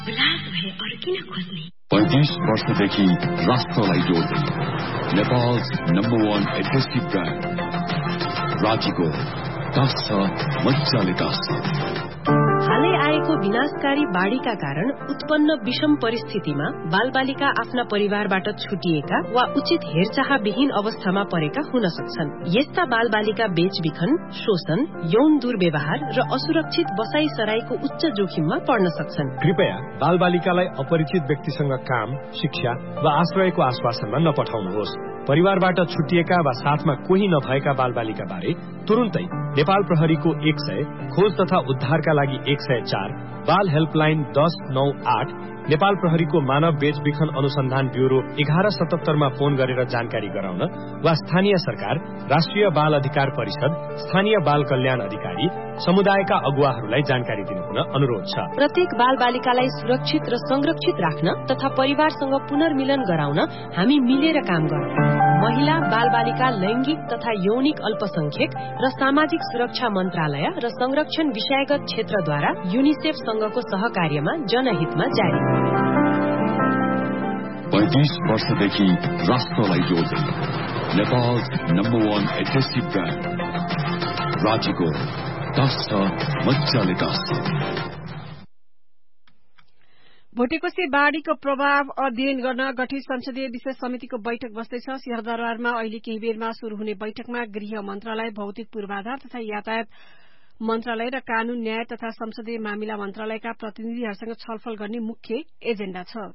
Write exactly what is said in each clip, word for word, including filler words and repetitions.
पैंतीस वर्षदेखि राष्ट्रलाई जोड्दै नेपाल नम्बर वान एडहेसिभ ब्रान्ड राजीको टाँस छ, मजाले टाँस छ। हालै आएको विनाशकारी बाढ़ीका कारण उत्पन्न विषम परिस्थितिमा बालबालिका आफ्ना परिवारबाट छुटिएका वा उचित हेरचाह विहीन अवस्थामा परेका हुन सक्छन्। यस्ता बालबालिका बेचबिखन, शोषण, यौन दुर्व्यवहार र असुरक्षित बसाई सराईको उच्च जोखिममा पर्न सक्छन्। कृपया बालबालिकालाई अपरिचित व्यक्तिसँग काम, शिक्षा वा आश्रयको आश्वासनमा नपठाउनुहोस्। परिवारबाट छुटिएका वा साथमा कोही नभएका बालबालिका बारे तुरुन्तै नेपाल प्रहरीको एक सय, खोज तथा उद्धारका लागि एक सय चार, बाल हेल्पलाइन दस नौ आठ, नेपाल प्रहरीको मानव बेचबिखन अनुसन्धान ब्यूरो एघार सतहत्तरमा फोन गरेर जानकारी गराउन वा स्थानीय सरकार, राष्ट्रिय बाल अधिकार परिषद, स्थानीय बाल कल्याण अधिकारी, समुदायका अगुवाहरूलाई जानकारी दिनुहुन अनुरोध छ। प्रत्येक बाल बालिकालाई सुरक्षित र संरक्षित राख्न तथा परिवारसँग पुनर्मिलन गराउन हामी मिलेर काम गर्छौं। महिला, बाल बालिका, लैंगिक तथा यौनिक अल्पसंख्यक र सामाजिक सुरक्षा मन्त्रालय र संरक्षण विषयगत क्षेत्रद्वारा युनिसेफ संघको सहकार्यमा जनहितमा जारी। पैंतीस वर्षदेखि राष्ट्रलाई जोड्दै नेपाल नम्बर वान एडहेसिभ ब्रान्ड राजीको टाँस छ, मजाले टाँस छ। भोटेकोशी बाढ़ीको प्रभाव अध्ययन गर्न गठित संसदीय विशेष समितिको बैठक बस्दैछ। सिंहदरबारमा अहिले केही बेरमा शुरू हुने बैठकमा गृह मन्त्रालय, भौतिक पूर्वाधार तथा यातायात मन्त्रालय र कानून, न्याय तथा संसदीय मामिला मन्त्रालयका प्रतिनिधिहरूसँग छलफल गर्ने मुख्य एजेण्डा छ।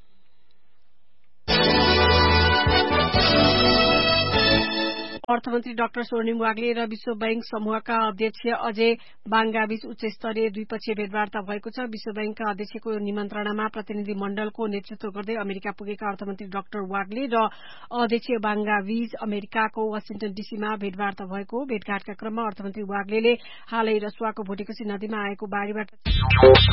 अर्थमन्त्री डाक्टर स्वर्णिम वाग्ले र विश्व बैंक समूहका अध्यक्ष अजय बाङ्गाबीच उच्च स्तरीय द्विपक्षीय भेटवार्ता भएको छ। विश्व बैंकका अध्यक्षको निमन्त्रणामा प्रतिनिधि मण्डलको नेतृत्व गर्दै अमेरिका पुगेका अर्थमन्त्री डाक्टर वाग्ले र अध्यक्ष बाङ्गाबीच अमेरिकाको वाशिंटन डीसीमा भेटवार्ता भएको। भेटघाटका क्रममा अर्थमन्त्री वाग्ले हालै रसुवाको भोटेकोशी नदीमा आएको बाढ़ीबाट